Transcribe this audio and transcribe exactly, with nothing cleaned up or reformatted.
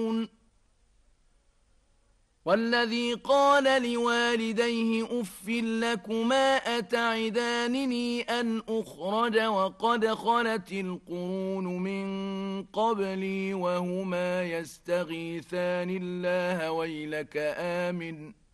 والذي قال لوالديه أف لكما أتعدانني أن أخرج وقد خلت القرون من قبلي وهما يستغيثان الله ويلك آمن